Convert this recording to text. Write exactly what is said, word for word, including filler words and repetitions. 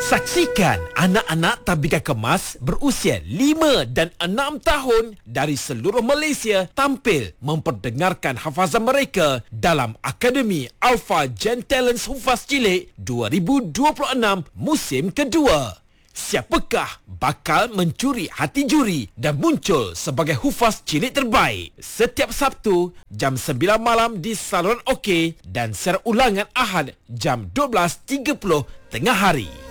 Saksikan anak-anak Tabika Kemas berusia lima dan enam tahun dari seluruh Malaysia tampil memperdengarkan hafazan mereka dalam Akademi Alpha Gen Talents Hufaz Cilik dua ribu dua puluh enam musim kedua. Siapakah bakal mencuri hati juri dan muncul sebagai hufaz cilik terbaik? Setiap Sabtu jam sembilan malam di Saluran OK dan secara ulangan Ahad jam dua belas tiga puluh tengah hari.